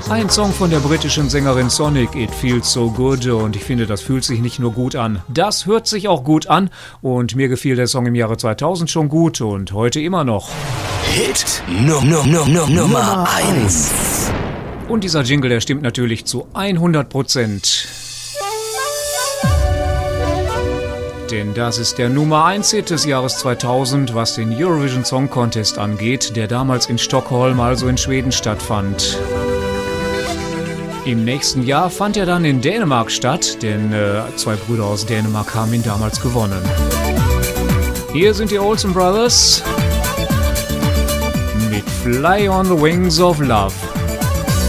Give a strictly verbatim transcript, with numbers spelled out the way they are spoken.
Ein Song von der britischen Sängerin Sonic, It Feels So Good, und ich finde, das fühlt sich nicht nur gut an, das hört sich auch gut an, und mir gefiel der Song im Jahre zweitausend schon gut und heute immer noch. Hit no, no, no, no, Nummer eins. Und dieser Jingle, der stimmt natürlich zu hundert Prozent. Denn das ist der Nummer eins Hit des Jahres zweitausend, was den Eurovision Song Contest angeht, der damals in Stockholm, also in Schweden, stattfand. Im nächsten Jahr fand er dann in Dänemark statt, denn äh, zwei Brüder aus Dänemark haben ihn damals gewonnen. Hier sind die Olsen Brothers mit Fly on the Wings of Love.